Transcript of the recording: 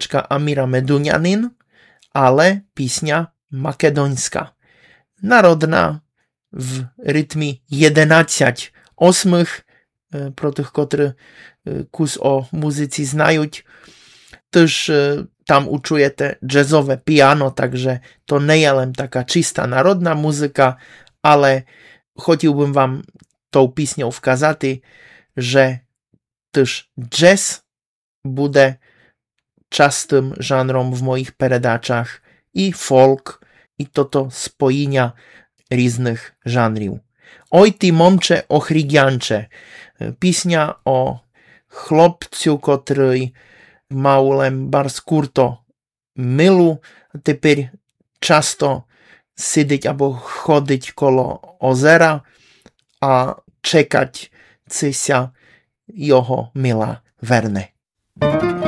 spiewačka Amira Medunianin, ale písňa makedońska. Narodna w rytmie 11/8, pro tych, którzy kus o muzyce znają. Też tam uczujecie jazzowe piano, także to nie jest taka czysta narodna muzyka, ale chciałbym wam tą písnią wskazać, że też jazz bude czastym żanrom w moich peredaczach i folk, i to spojenia różnych żanrów. Oj ty momcze ochrygiancze, písnia o chłopcu, który małym barskurto milu, teper często siedzieć albo chodzić koło ozera, a czekać, cysia jeho mila werne.